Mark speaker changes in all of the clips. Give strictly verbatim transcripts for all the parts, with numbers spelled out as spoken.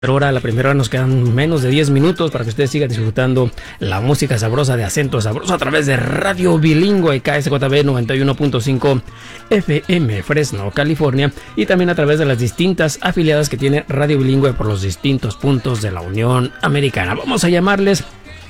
Speaker 1: hora, la primera hora nos quedan menos de diez minutos para que usted siga disfrutando la música sabrosa de Acento Sabroso a través de Radio Bilingüe K S J B noventa y uno punto cinco F M Fresno, California, y también a través de las distintas afiliadas que tiene Radio Bilingüe por los distintos puntos de la Unión Americana. Vamos a llamarles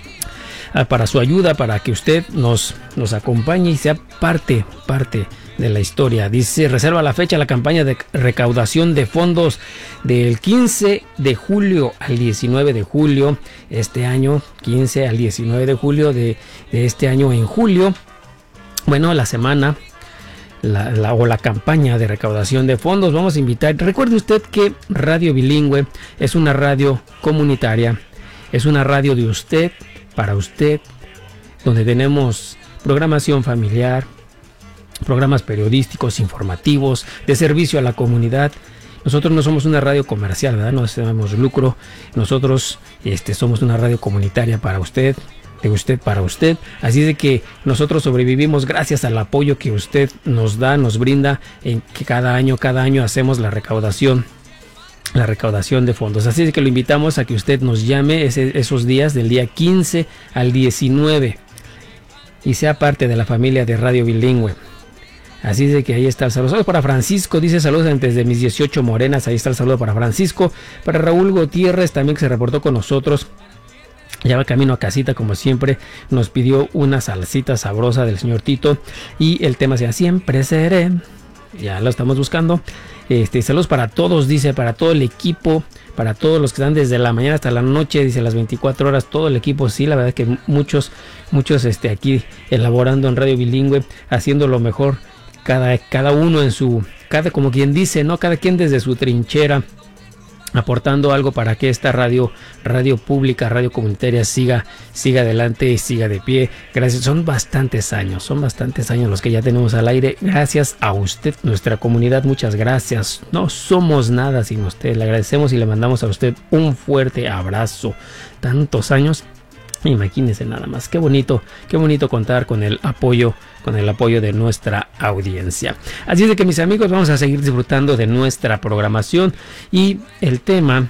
Speaker 1: para su ayuda, para que usted nos, nos acompañe y sea parte, parte de la historia. Dice: reserva la fecha la campaña de recaudación de fondos del quince de julio al diecinueve de julio este año, quince al diecinueve de julio de, de este año. En julio, bueno, la semana la, la, o la campaña de recaudación de fondos, vamos a invitar. Recuerde usted que Radio Bilingüe es una radio comunitaria, es una radio de usted, para usted, donde tenemos programación familiar, programas periodísticos, informativos, de servicio a la comunidad. Nosotros no somos una radio comercial, ¿verdad? No tenemos lucro. Nosotros este, somos una radio comunitaria para usted, de usted para usted. Así de que nosotros sobrevivimos gracias al apoyo que usted nos da, nos brinda, en que cada año, cada año hacemos la recaudación. La recaudación de fondos. Así es que lo invitamos a que usted nos llame ese, esos días del día quince al diecinueve y sea parte de la familia de Radio Bilingüe. Así es de que ahí está el saludo. Saludos para Francisco, dice: saludos desde mis dieciocho morenas. Ahí está el saludo para Francisco. Para Raúl Gutiérrez también, que se reportó con nosotros. Ya va camino a casita, como siempre. Nos pidió una salsita sabrosa del señor Tito y el tema sea Siempre Seré. Ya lo estamos buscando. Este, saludos para todos, dice, para todo el equipo, para todos los que están desde la mañana hasta la noche, dice, las veinticuatro horas, todo el equipo. Sí, la verdad es que muchos, muchos este, aquí elaborando en Radio Bilingüe, haciendo lo mejor, cada, cada uno en su, cada, como quien dice, ¿no? Cada quien desde su trinchera, aportando algo para que esta radio, radio pública, radio comunitaria siga, siga adelante y siga de pie. Gracias, son bastantes años, son bastantes años los que ya tenemos al aire. Gracias a usted, nuestra comunidad, muchas gracias. No somos nada sin usted. Le agradecemos y le mandamos a usted un fuerte abrazo. Tantos años, imagínense nada más. Qué bonito, qué bonito contar con el apoyo, con el apoyo de nuestra audiencia. Así es de que, mis amigos, vamos a seguir disfrutando de nuestra programación y el tema,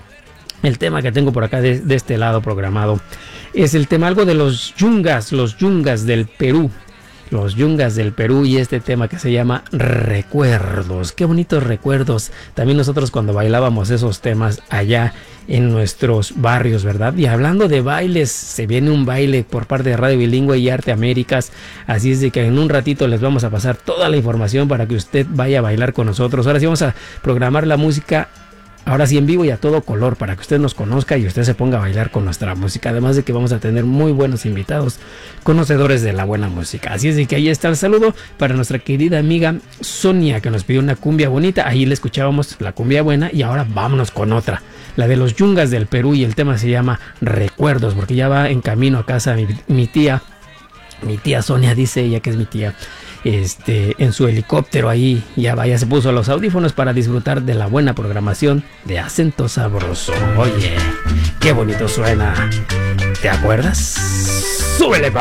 Speaker 1: el tema que tengo por acá de, de este lado programado es el tema, algo de los yungas, los yungas del Perú. Los yungas del Perú y este tema que se llama Recuerdos. Qué bonitos recuerdos. También nosotros cuando bailábamos esos temas allá en nuestros barrios, ¿verdad? Y hablando de bailes, se viene un baile por parte de Radio Bilingüe y Arte Américas. Así es de que en un ratito les vamos a pasar toda la información para que usted vaya a bailar con nosotros. Ahora sí vamos a programar la música, ahora sí en vivo y a todo color, para que usted nos conozca y usted se ponga a bailar con nuestra música. Además de que vamos a tener muy buenos invitados, conocedores de la buena música. Así es de que ahí está el saludo para nuestra querida amiga Sonia, que nos pidió una cumbia bonita. Ahí le escuchábamos la cumbia buena y ahora vámonos con otra, la de los yungas del Perú, y el tema se llama Recuerdos, porque ya va en camino a casa mi, mi tía, mi tía Sonia, dice ella que es mi tía. Este, en su helicóptero ahí, ya vaya, se puso los audífonos para disfrutar de la buena programación de Acento Sabroso. Oye, qué bonito suena. ¿Te acuerdas? ¡Súbele, papá!